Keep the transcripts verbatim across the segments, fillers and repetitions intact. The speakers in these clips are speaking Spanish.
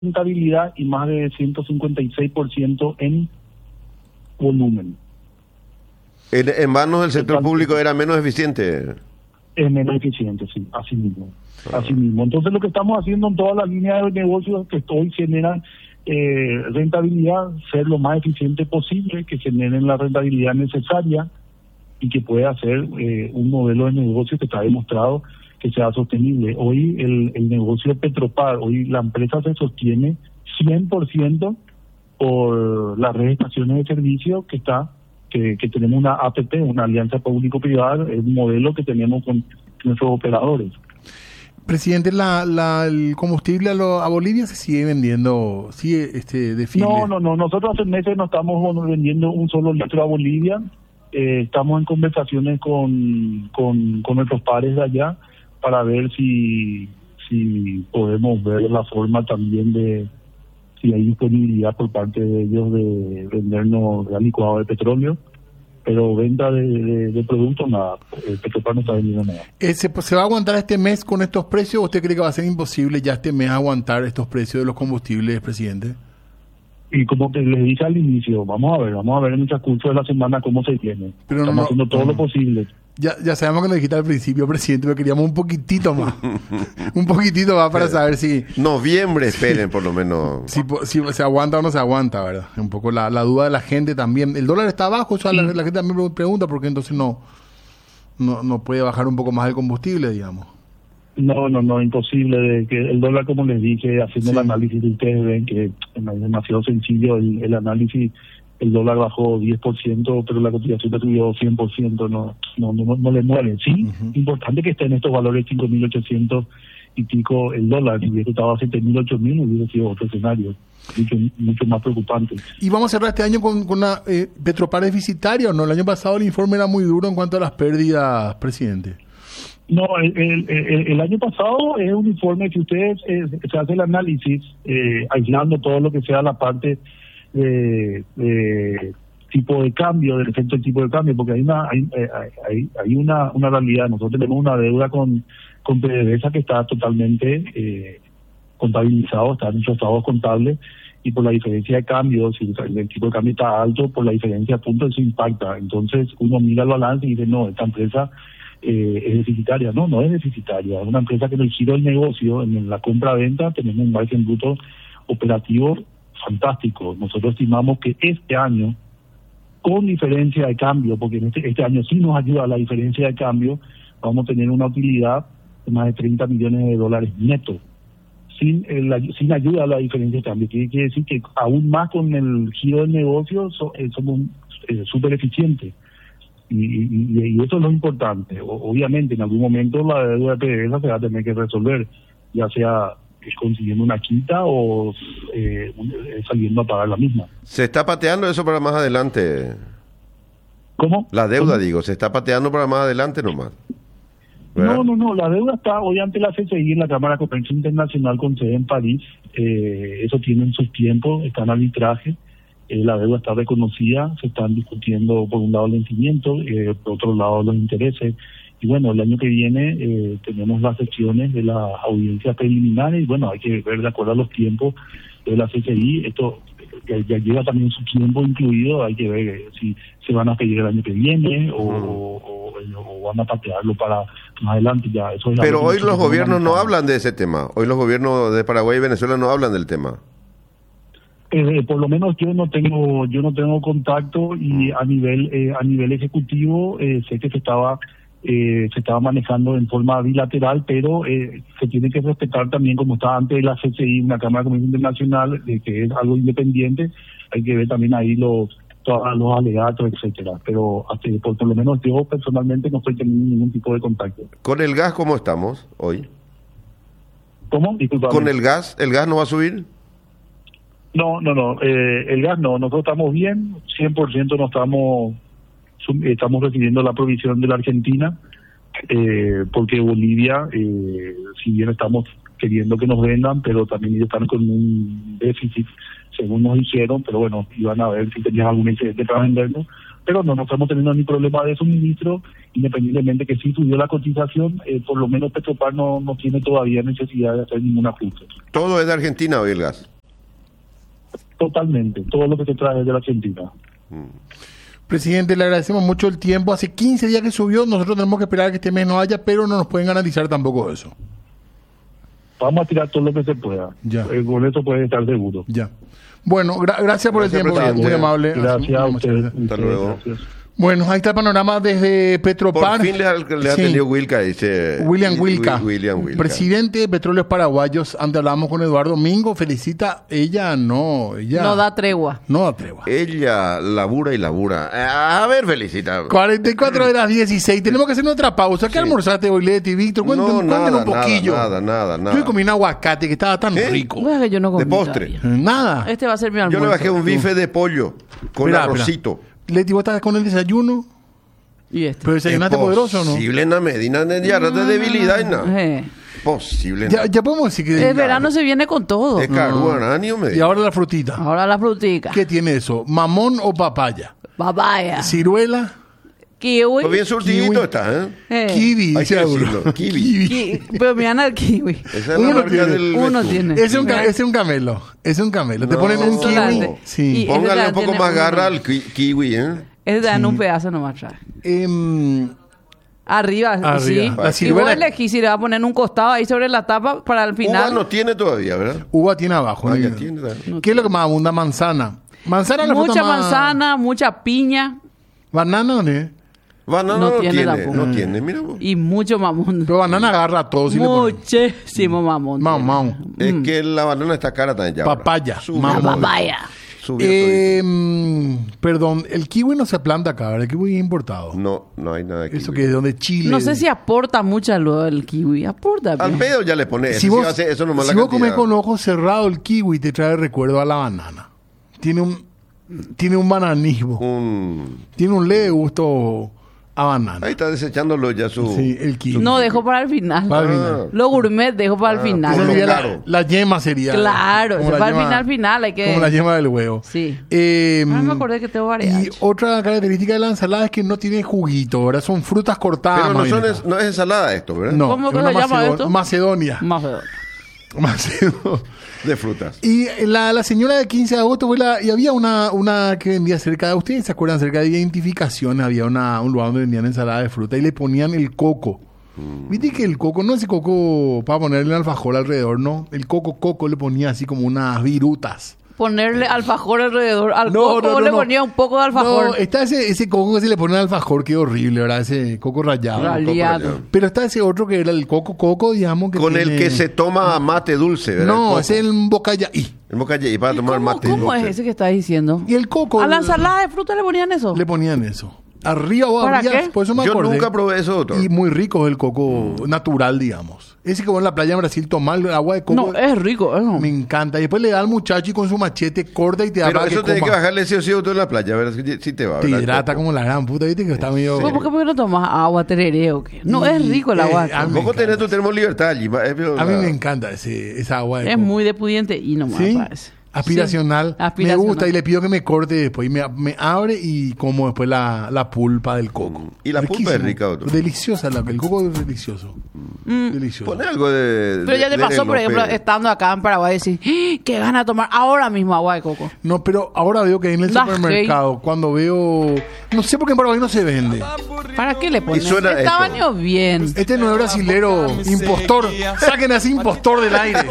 rentabilidad y más de ciento cincuenta y seis por ciento en volumen. En, en manos del sector público era menos eficiente. Es menos eficiente, sí, así mismo. Ah. Así mismo. Entonces lo que estamos haciendo en todas las líneas de negocios que hoy generan eh, rentabilidad, ser lo más eficiente posible, que generen la rentabilidad necesaria y que pueda ser eh, un modelo de negocio que está demostrado que sea sostenible. Hoy el, el negocio Petropar, hoy la empresa se sostiene cien por ciento por las redes de estaciones de servicio que está que, que tenemos una A P P, una alianza público-privada, es un modelo que tenemos con nuestros operadores. Presidente, la, la el combustible a, lo, a Bolivia se sigue vendiendo, sigue este desfile. No, no, no, nosotros hace meses no estamos vendiendo un solo litro a Bolivia, eh, estamos en conversaciones con, con, con nuestros pares de allá para ver si, si podemos ver la forma también de si hay disponibilidad por parte de ellos de vendernos gas licuado de petróleo, pero venta de, de, de productos nada, el Petropar no está vendiendo nada. ¿Se, ¿Se va a aguantar este mes con estos precios o usted cree que va a ser imposible ya este mes aguantar estos precios de los combustibles, presidente? Y como te les dije al inicio, vamos a ver, vamos a ver en el transcurso de la semana cómo se tiene. Pero Estamos no, haciendo todo no. lo posible. Ya, ya sabemos que lo dijiste al principio, presidente, pero queríamos un poquitito más. un poquitito más para saber si... Noviembre, esperen por lo menos. Si, si se aguanta o no se aguanta, ¿verdad? Un poco la, la duda de la gente también. El dólar está bajo, o sea, sí. la, la gente también pregunta por qué entonces no, no, no puede bajar un poco más el combustible, digamos. No, no, no, imposible. De que el dólar, como les dije, haciendo sí. el análisis, ustedes ven que es demasiado sencillo el, el análisis. El dólar bajó diez por ciento, pero la cotización subió cien por ciento, no no no, no le mueve. Sí, uh-huh. Importante que esté en estos valores cinco mil ochocientos y pico el dólar. Si hubiera estado a siete mil, ocho mil, hubiera sido otro escenario, mucho mucho más preocupante. ¿Y vamos a cerrar este año con, con una eh, Petropar deficitaria o no? El año pasado el informe era muy duro en cuanto a las pérdidas, presidente. No, el, el, el, el año pasado es un informe que ustedes, eh, se hace el análisis, eh, aislando todo lo que sea la parte de, de tipo de cambio, del efecto del tipo de cambio, porque hay una hay, hay, hay una, una realidad. Nosotros tenemos una deuda con, con PDVSA que está totalmente eh, contabilizado, está en nuestros estados contables, y por la diferencia de cambio, si el tipo de cambio está alto, por la diferencia de puntos eso impacta. Entonces uno mira el balance y dice, no, esta empresa eh, es deficitaria. No, no es deficitaria, es una empresa que en el giro del negocio, en la compra-venta, tenemos un margen bruto operativo fantástico. Nosotros estimamos que este año, con diferencia de cambio, porque en este, este año sí nos ayuda la diferencia de cambio, vamos a tener una utilidad de más de treinta millones de dólares netos, sin el, sin ayuda a la diferencia de cambio. Quiere, quiere decir que aún más con el giro del negocio so, eh, somos eh, súper eficientes. Y, y, y eso es lo importante. O, obviamente, en algún momento la deuda de PDVSA se va a tener que resolver, ya sea consiguiendo una quita o eh, saliendo a pagar la misma. ¿Se está pateando eso para más adelante? ¿Cómo? La deuda, ¿Cómo? digo, ¿se está pateando para más adelante nomás? ¿verdad? No, no, no, la deuda está hoy ante la C C I en la Cámara de Comercio Internacional con sede en París. Eh, eso tienen sus tiempos, está en arbitraje. Eh, la deuda está reconocida, se están discutiendo por un lado el vencimiento, eh, por otro lado los intereses. Y bueno, el año que viene eh, tenemos las secciones de las audiencias preliminares y bueno, hay que ver de acuerdo a los tiempos de la C C I. Esto ya, ya lleva también su tiempo incluido, hay que ver eh, si se van a pedir el año que viene o, o, o van a patearlo para más adelante. Ya eso es la Pero hoy los gobiernos no hablan de ese tema. Hoy los gobiernos de Paraguay y Venezuela no hablan del tema. Eh, por lo menos yo no tengo yo no tengo contacto y a nivel eh, a nivel ejecutivo eh, sé que se estaba Eh, se estaba manejando en forma bilateral, pero eh, se tiene que respetar también, como estaba antes de la C C I, una Cámara de Comercio Internacional, eh, que es algo independiente, hay que ver también ahí los todos los alegatos, etcétera. Pero hasta, por, por lo menos yo personalmente no estoy teniendo ningún tipo de contacto. ¿Con el gas cómo estamos hoy? ¿Cómo? Disculpame. ¿Con el gas? ¿El gas no va a subir? No, no, no, eh, el gas no, nosotros estamos bien, cien por ciento no estamos... Estamos recibiendo la provisión de la Argentina, eh, porque Bolivia, eh, si bien estamos queriendo que nos vendan, pero también ellos están con un déficit, según nos dijeron, pero bueno, iban a ver si tenían algún excedente para vendernos. pero no, no estamos teniendo ni problema de suministro, independientemente que sí subió la cotización, eh, por lo menos Petropar no, no tiene todavía necesidad de hacer ningún ajuste. Todo es de Argentina hoy el gas. Totalmente, todo lo que se trae de la Argentina. Presidente, le agradecemos mucho el tiempo. Hace quince días que subió, nosotros tenemos que esperar a que este mes no haya, pero no nos pueden garantizar tampoco eso. Vamos a tirar todo lo que se pueda. Ya. Eh, con eso pueden estar seguros. Ya. Bueno, gra- gracias por Gracias, el tiempo, presidente. muy amable. Gracias a Muchas ustedes. gracias. Hasta luego. Gracias. Bueno, ahí está el panorama desde Petropar. Por fin le ha, le ha Sí. atendido Wilca, dice. William Wilca, William Wilca. presidente de Petróleos Paraguayos. Antes hablábamos con Eduardo Mingo. Felicita, ella no, ella No da tregua. no da tregua. Ella labura y labura. A ver, felicita. cuarenta y cuatro de las dieciséis. Tenemos que hacer otra pausa. ¿Qué almorzaste hoy, Leti, Víctor? Cuéntanos, No, cuéntanos nada, un poquillo. nada, nada, nada. Yo comí un aguacate que estaba tan ¿Qué? rico. Bueno, que yo no comí De postre. todavía. Nada. Este va a ser mi Yo almuerzo. le bajé un bife de pollo con Espera, arrocito. Leti, ¿vos estás con el desayuno? Y este. ¿Pero desayunaste poderoso o no? Posible en la Medina de Yarra de debilidad y nada. Eh. Posible. Ya, ya podemos decir que... El verano se viene con todo. Es caruanánio, me Y ahora la frutita. Ahora la frutica. ¿Qué tiene eso? ¿Mamón o papaya? Papaya. ¿Ciruela? Kiwi. Pues bien surtidito Kiwi. está, ¿eh? Eh. Kiwi, Hay dice que alguno. decirlo, kiwi. Ki- Pero miran al kiwi. Esa es la Uno marca tiene, del uno betún. tiene. Ese es un, ca- ese es un camelo. Ese es un camelo. Te No. ponen un Eso kiwi. grande. Sí. Y- Póngale Ese un poco tiene más uno. garra al ki- kiwi, ¿eh? Ese dan un pedazo nomás trae. Em, Arriba, Arriba. sí. La Y ciruela- vos elegís si le va a poner en un costado ahí sobre la tapa para el Cuba final. no tiene todavía, ¿verdad? uva tiene abajo. Ah, ¿no? ya tiene, ¿verdad? ¿Qué es lo que más abunda? Manzana. Manzana es la fruta Mucha más- manzana, mucha piña Banana, ¿no? Banana No no, tiene tiene, tampoco. no tiene, mira vos. y mucho mamón. Pero banana agarra todo. Si le ponen. Muchísimo mamón. Mamón. Es que la banana está cara también ya. ahora. Papaya. Subió, Mamón. La papaya. subió Em, perdón, el kiwi no se planta acá, ¿verdad? El kiwi es importado. todito. No, no hay nada de Eso kiwi. que es donde Chile. No sé si aporta mucho lo del kiwi. Aporta. Al pero- pedo ya le pones. Si eso, vos, sí va a ser- eso nomás si la vos comes cantidad. con los ojos cerrados, el kiwi te trae recuerdo a la banana. Tiene un, tiene un bananismo. Un... Tiene un leve gusto a banana. Ahí está desechándolo ya su... Sí, el kiwi. No, dejo para el final. Para el Ah. final. Lo gourmet dejo para el Ah, final. Esa Uno sería la, claro. la yema sería. Claro, Como eso la para el yema- final, final. Hay que... Como la yema del huevo. Sí. Eh, Ah, me acordé que tengo varias. Y otra característica de la ensalada es que no tiene juguito, ¿verdad? Son frutas cortadas. Pero no, más son bien. es, no es ensalada esto, ¿verdad? No, ¿Cómo es que una se llama Macedo- esto? Macedonia. Más feo. Macedonia. De frutas. Y la, la señora de quince de agosto fue la, y había una, una que vendía cerca de ustedes, ¿se acuerdan? Cerca de identificación había una, un lugar donde vendían ensalada de fruta y le ponían el coco. Viste que el coco, no ese coco para ponerle alfajor alrededor, no. El coco coco le ponía así como unas virutas. Ponerle alfajor alrededor. Al No, coco no, no, le no. ponía un poco de alfajor. No, está ese, ese coco que se le pone al alfajor, qué horrible, ¿verdad? Ese coco rallado. Rallado. Aliado. Pero está ese otro que era el coco coco, digamos. Que Con el tiene- que se toma mate dulce, ¿verdad? No, El ese es coco. el bocayaí. El bocalle y para ¿Y tomar ¿Cómo, mate cómo es dulce. ese que estás diciendo? Y el coco. ¿A la el- ensalada de fruta le ponían eso? Le ponían eso. Arriba o ¿Para habría, qué? por eso me Yo acordé. nunca probé eso, doctor. Y muy rico el coco natural, digamos. Ese que vos en la playa en Brasil tomar el agua de coco. No, es rico. Eso. Me encanta. Y después le da al muchacho y con su machete corta y te da Pero para eso que tenés que coma. bajarle sí o sí todo en la playa, ¿verdad? Si si te va, Te ¿verdad? hidrata El coco. como la gran puta, viste que está medio... ¿Por qué, por qué no tomas agua tereré o qué? No, Y, es rico el eh, agua. a mí- Tampoco me tenés encanta. tu termo libertad allí. va, es- A mí la- me encanta ese, esa agua de Es coco. muy de pudiente y no me ¿Sí? parece. Aspiracional. Sí, aspiracional. Me gusta y le pido que me corte después. Y me, me abre y como después la, la pulpa del coco. Y la pulpa es rica, doctor. Deliciosa. La, el coco es delicioso. Delicioso. Poné algo de... Pero ya de- te pasó, de por ejemplo, López. estando acá en Paraguay, decir, ¡Ah! que van a tomar ahora mismo agua de coco. No, pero ahora veo que en el Da supermercado, cuando veo... No sé por qué en Paraguay no se vende. ¿Para qué le pones? suena Está esto. baño bien. Este no es brasilero, impostor. Saquen a ese impostor del aire.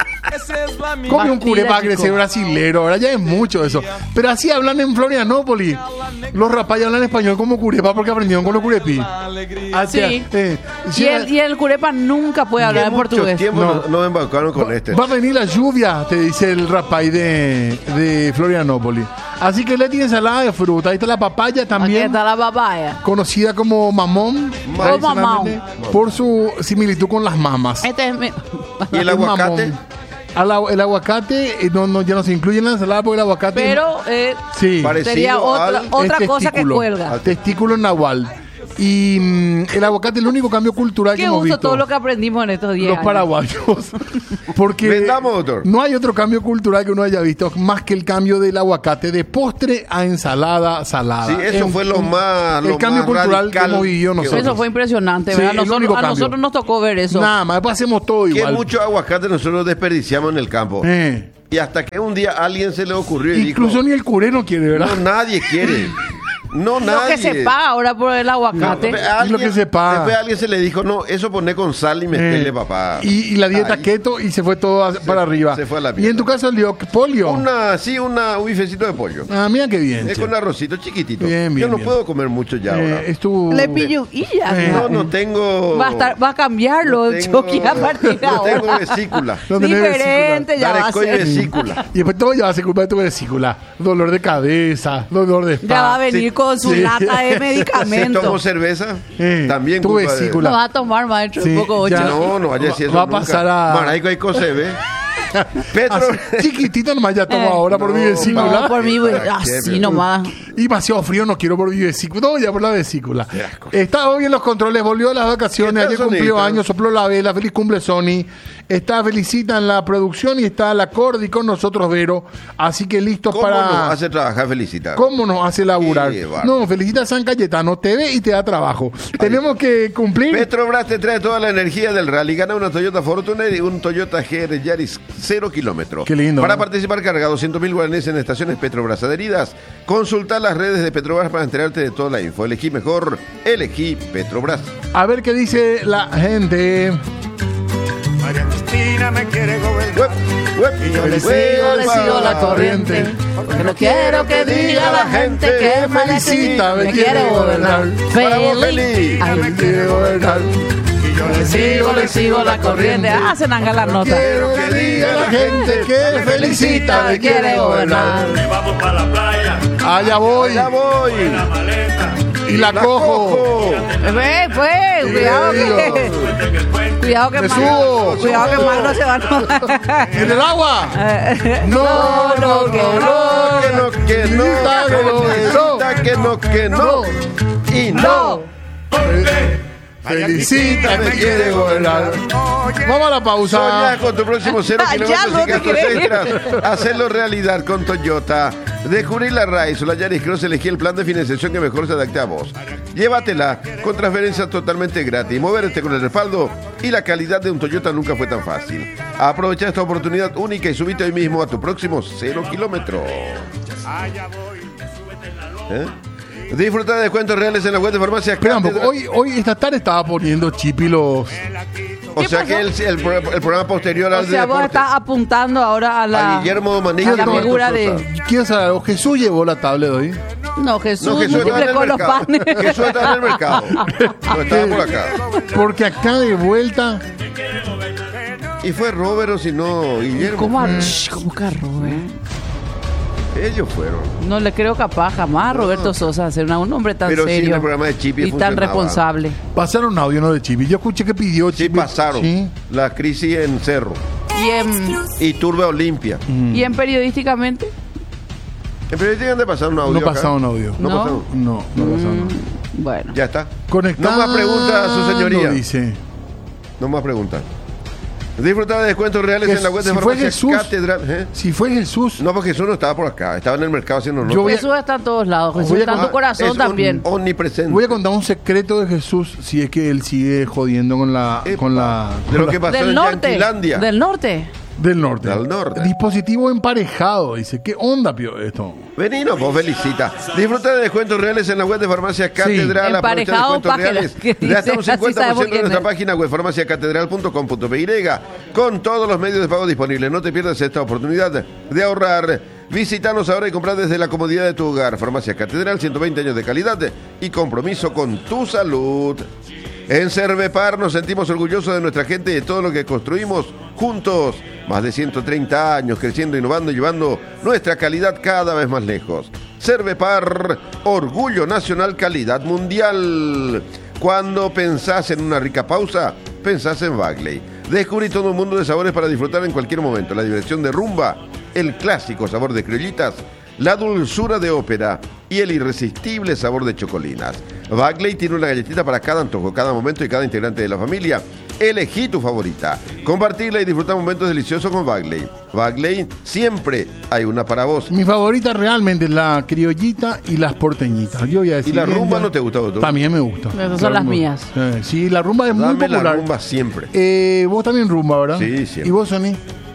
Come un curé para Bastida, crecer chico. brasilero. Ahora ya es mucho eso. Pero así hablan en Florianópolis. Los rapayas hablan español como curepa porque aprendieron con los curepi. Ah, Sí. ya, eh, Y sí, el, y el curepa nunca puede hablar en Mucho portugués. tiempo No. no, no me embarcaron con este. Va a venir la lluvia, te dice el rapay de, de Florianópolis. Así que le tiene ensalada de fruta. Ahí está la papaya Aquí también. está la papaya. Conocida como mamón, Mamón. tradicionalmente, por su similitud con las mamas. Este es mi... ¿Y el Es aguacate? mamón. Al agu- el aguacate eh, no, no, ya no se incluye en la ensalada porque el aguacate Pero eh, sí, Parecido sería otra, al- es otra cosa que testículo, cuelga. Testículo nahual. Y mm, el aguacate, el único cambio cultural que Qué hemos gusto visto. todo lo que aprendimos en estos días. Los paraguayos. Porque Vendamos, doctor. no hay otro cambio cultural que uno haya visto más que el cambio del aguacate de postre a ensalada salada. Sí, eso Es fue lo un- más- El lo cambio más cultural que radical hemos vivido que- nosotros. Eso fue impresionante, Sí, ¿verdad? el Nosotros, único a cambio. nosotros nos tocó ver eso. Nada más, después hacemos todo Que igual. mucho aguacate nosotros desperdiciamos en el campo. Eh, Y hasta que un día a alguien se le ocurrió y Incluso dijo, ni el curé no quiere, ¿verdad? no, nadie quiere. No, Lo nadie. que se paga ahora por el aguacate. Después a Es lo que se paga. Después a alguien se le dijo, no, eso poné con sal y metele, Eh, papá. Y, y la dieta Ay. keto y se fue todo a- para arriba. se fue a la y en mierda. tu caso, Leo, polio. Una, sí, una, un bifecito de pollo. Ah, mira qué bien. Es che. con arrocito chiquitito. Bien, bien, Yo no bien. puedo comer mucho ya Eh, ahora. es tu... Le pillo y ya. Eh, No, no tengo... Va a, estar, va a cambiarlo, no tengo- Chucky, a partir de No ahora. tengo vesícula. No tenés Diferente ya va a Darescoy ser. vesícula. Y después todo ya va a ser culpa de tu vesícula. Dolor de cabeza, dolor de espalda. Ya va a venir Sí. con su Sí. lata de Si medicamento. tomo cerveza, Eh, también tu culpa de- vesícula. No va a tomar, maestro, Sí, un poco ocho. ya. No, no vaya a decir eso Va a nunca. pasar a- Maraico hay cosas, ¿ve? Petro... Así, chiquitito nomás ya tomo Eh, ahora por mi no, vesícula. No, por mí, güey, ¿Para qué, así pero? nomás. Y demasiado frío no quiero por mi vesícula. No, ya por la vesícula. Qué asco. Está hoy en los controles, volvió a las vacaciones, ¿Qué tal, ayer cumplió Sonita? años, sopló la vela, feliz cumple Sony. Está Felicita en la producción y está la Cordi con nosotros, Vero. Así que listos ¿Cómo para... nos hace trabajar Felicita? ¿Cómo nos hace laburar? Qué bárbaro. No, Felicita San Cayetano, te ve y te da trabajo. Tenemos que cumplir... Petrobras te trae toda la energía del rally. Gana una Toyota Fortuner y un Toyota G R Yaris cero kilómetros. Qué lindo, Para ¿no? participar, carga doscientos mil guaraníes en estaciones Petrobras adheridas. Consulta las redes de Petrobras para enterarte de toda la info. Elegí mejor, elegí Petrobras. A ver qué dice la gente. María Cristina me quiere gobernar. Web, web, Y yo le web, Sigo, le web, sigo la web. corriente. Porque no quiero que diga la gente que María Felicita Cristina me quiere gobernar. Para vos, Feliz. Feliz. Ay, Me quiere gobernar. Y yo le le sigo, le sigo la corriente. Hacen anga la nota. Quiero que diga la gente que Felicita me quiere gobernar. Y vamos para la playa. Allá voy. Ya voy. La maleta. Y la, La cojo. cojo. Ve, pues, cuidado digo. que. Cuenten el cuento. Cuidado que Me Magno- subo, Cuidado que subo. Magno se va a. ¿En el agua? No, no, no, Que no, que no, Felicita, que no, Felicita, que no, que no. Y no. Felicita me quiere gobernar. Oye, Vamos a la pausa. Soñá con tu próximo cero Ya kilómetros no y te gastos creo. extras. Hacerlo realidad con Toyota. Descubrir la RAIS o la Yaris Cross, elegí el plan de financiación que mejor se adapte a vos. Llévatela con transferencia totalmente gratis. Moverte con el respaldo y la calidad de un Toyota nunca fue tan fácil. Aprovecha esta oportunidad única y subite hoy mismo a tu próximo cero kilómetros. allá voy. Súbete en la loma. ¿Eh? Disfruta de descuentos reales en la web de Farmacia Espera un poco. Cátedra. Hoy, hoy esta tarde estaba poniendo Chipi los... O ¿Qué sea pasó? que el, el, pro- el programa posterior O al de sea, vos deportes. estás apuntando ahora a la. A Guillermo Domanique a la y Roberto figura Sosa. de. Quiero saber algo. Jesús llevó la tablet hoy. No, Jesús, No, Jesús estaba en el multiplicó los mercado. panes. Jesús estaba en el mercado. No estaba por acá. Porque acá de vuelta... Y fue Robert o si no Guillermo. ¿Cómo, a- Shh, ¿Cómo carro, eh? Ellos fueron. No le creo capaz jamás a Roberto Sosa ser una- un hombre tan Pero sí, en serio el programa de Chipi y tan funcionaba. responsable. Pasaron audio, ¿no? De Chipi. Yo escuché que pidió Sí, Chipi. pasaron. Sí. La crisis en Cerro. Y en, Y Turbe Olimpia. y en periodísticamente, En periodística de pasaron un audio. No acá? pasaron audio. No, ¿No? pasaron. No, no pasaron. bueno. Ya está. Conectado. No más preguntas, su señoría. Dice. No más preguntas. Disfrutar de descuentos reales Que en la web de si fue Farmacia Jesús- Catedral. ¿Eh? Si fue Jesús, No, porque Jesús no estaba por acá. Estaba en el mercado haciendo notas. Yo voy a- Jesús está en todos lados. Jesús Voy a está en con- tu corazón Es un también. omnipresente. voy a contar un secreto de Jesús si es que él sigue jodiendo con la... Epa, con la de con lo la- que pasó Del en norte. Yanquilandia. Del norte. del norte. Del norte. Dispositivo emparejado. Dice, ¿qué onda, pío, esto? Vení, no, vos felicita. Disfruta de descuentos reales en la web de Farmacia Catedral. Aprovecha Emparejado, descuentos pájara, reales que de hasta un dice, así cincuenta por sabemos ciento en quién nuestra es. página web farmacia catedral punto com punto p y con todos los medios de pago disponibles. No te pierdas esta oportunidad de ahorrar. Visítanos ahora y comprar desde la comodidad de tu hogar. Farmacia Catedral, ciento veinte años de calidad y compromiso con tu salud. En Cervepar nos sentimos orgullosos de nuestra gente y de todo lo que construimos juntos. Más de ciento treinta años creciendo, innovando y llevando nuestra calidad cada vez más lejos. Cervepar, orgullo nacional, calidad mundial. Cuando pensás en una rica pausa, pensás en Bagley. Descubrí todo un mundo de sabores para disfrutar en cualquier momento. La diversión de rumba, el clásico sabor de criollitas, la dulzura de ópera y el irresistible sabor de chocolinas. Bagley tiene una galletita para cada antojo, cada momento y cada integrante de la familia. Elegí tu favorita, compartirla y disfrutar momentos deliciosos con Bagley. Bagley, siempre hay una para vos. Mi favorita realmente es la criollita y las porteñitas. Yo voy a decir ¿Y la que rumba ya- no te gusta, doctor? También me gusta. Esas La son las rumba. mías. Eh, sí, la rumba es muy Dame popular. la rumba siempre. Eh, vos también rumba, ¿verdad? Sí, siempre. ¿Y vos, Sonny?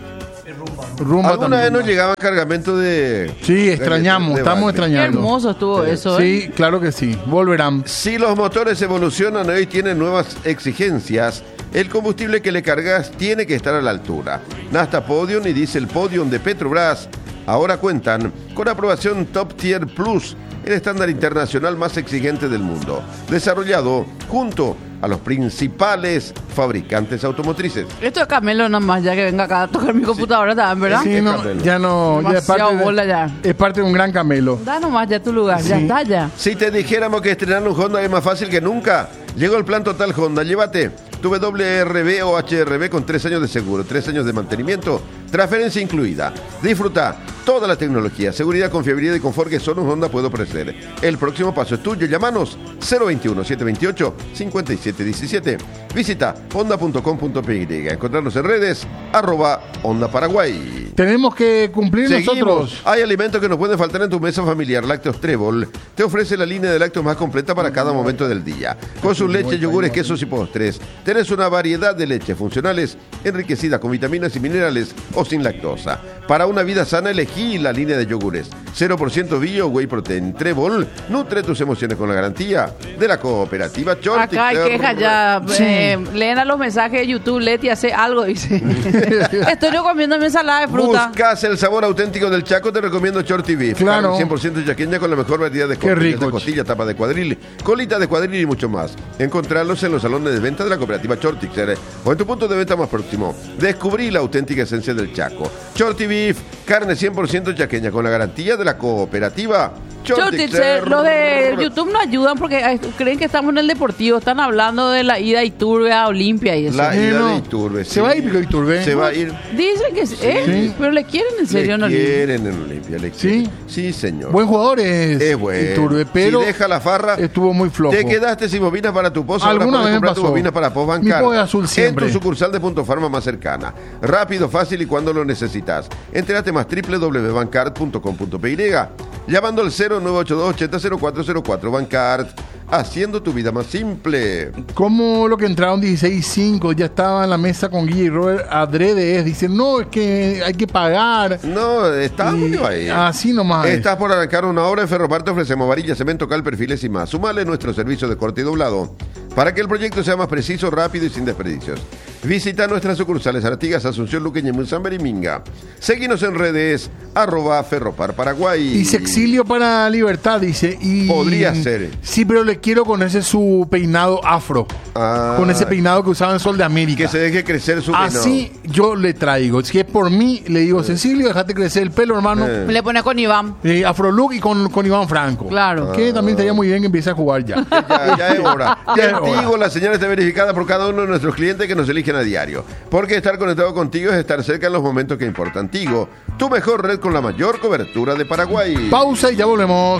Rumba. Alguna vez también. nos llegaba cargamento de... Sí, extrañamos, de estamos Bagley. Qué extrañando. hermoso estuvo eso, ¿eh? Sí, claro que sí. Volverán. Si los motores evolucionan hoy tienen nuevas exigencias, el combustible que le cargas tiene que estar a la altura. Nasta Podium y Diesel Podium de Petrobras ahora cuentan con aprobación Top Tier Plus, el estándar internacional más exigente del mundo, desarrollado junto a los principales fabricantes automotrices. Esto es Camelo nomás, ya que venga acá a tocar mi computadora también, ¿verdad? Sí, Es no, Camelo. ya no. Ya es, Demasiado parte bola de, ya. es parte de un gran camelo. Da nomás ya tu lugar, ya Sí. está ya. Si te dijéramos que estrenar un Honda es más fácil que nunca, llegó el plan Total Honda. Llévate tu W R V o H R V con tres años de seguro, tres años de mantenimiento, transferencia incluida. Disfruta toda la tecnología, seguridad, confiabilidad y confort que solo un Honda puede ofrecer. El próximo paso es tuyo. Llámanos cero veintiuno, setecientos veintiocho, cincuenta y siete diecisiete. Visita honda punto com punto p y. Encontrarnos en redes, arroba Honda Paraguay. Tenemos que cumplir Seguimos. nosotros. Hay alimentos que no pueden faltar en tu mesa familiar. Lácteos Trébol te ofrece la línea de lácteos más completa para cada momento del día. Con sus leches, yogures, quesos y postres, tenés una variedad de leches funcionales enriquecidas con vitaminas y minerales o sin lactosa. Para una vida sana, elegí la línea de yogures. cero por ciento bio, whey protein. Trébol nutre tus emociones con la garantía de la cooperativa Chortic. Acá hay quejas ya. Eh, leen a los mensajes de YouTube, Leti hace algo, dice. Estoy yo comiendo mi ensalada de fruta. Buscas el sabor auténtico del Chaco, te recomiendo Shorty Beef. Claro. Carne cien por ciento chaqueña con la mejor variedad de Qué cortes, rico. de costilla, tapa de cuadril, colita de cuadril y mucho más. Encontrarlos en los salones de venta de la cooperativa Chortixer o en tu punto de venta más próximo. Descubrí la auténtica esencia del Chaco. Shorty Beef, carne cien por ciento chaqueña con la garantía de la cooperativa Chortixer, los de YouTube no ayudan porque eh, creen que estamos en el deportivo. Están hablando de la ida a Iturbe a Olimpia y eso. La Eh, ida no. de Iturbe. Se sí. va a ir Pico Iturbe. Se va a ir. Dicen que sí, ¿eh? Sí. Pero le quieren en serio, Le ¿no? quieren en Olimpia. Le Sí. quieren. Sí, señor. Buen jugador es, Es bueno. Iturbe, pero si deja la farra, estuvo muy flojo. te quedaste sin bobinas para tu pozo. Ahora Alguna puedes vez me comprar tu pasó. bobina para Post Mi Bancar. Post es azul siempre. En tu sucursal de Punto Farma más cercana. Rápido, fácil y cuando lo necesitas. Entérate más doble u doble u doble u punto bancard punto com punto p y. Llamando al cero nueve ocho dos ochenta cero cuatro cero cuatro. Bancard, haciendo tu vida más simple. Como lo que entraron dieciséis cinco, ya estaba en la mesa con Guille y Robert adrede es, dicen, no, es que hay que pagar. No, estamos Y ahí. así nomás es. Estás por arrancar una obra en Ferropar, te ofrecemos varilla, cemento, cal, perfiles y más. Sumale nuestro servicio de corte y doblado para que el proyecto sea más preciso, rápido y sin desperdicios. Visita nuestras sucursales Artigas, Asunción, Luque, Ñemún, San y Minga. Seguinos en redes, arroba Ferropar Paraguay. Y se exilio para libertad, dice. Y Podría ser. Sí, pero le quiero con ese su peinado afro. Ah, Con ese peinado que usaba en Sol de América. que se deje crecer su Así yo le traigo. Si es por mí, le digo, Cecilio, déjate crecer el pelo, hermano. Eh. Le pone con Iván. Eh, Afro look y con, con Iván Franco. Claro. Que también estaría muy bien que empiece a jugar ya. Ya, ya es hora. Ya Ya es hora. digo, la señal está verificada por cada uno de nuestros clientes que nos eligen a diario. Porque estar conectado contigo es estar cerca en los momentos que importan. Tigo, tu mejor red con la mayor cobertura de Paraguay. Pausa y ya volvemos.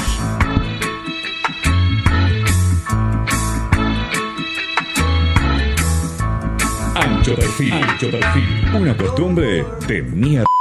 Ancho perfil, ancho perfil. Una costumbre de mierda.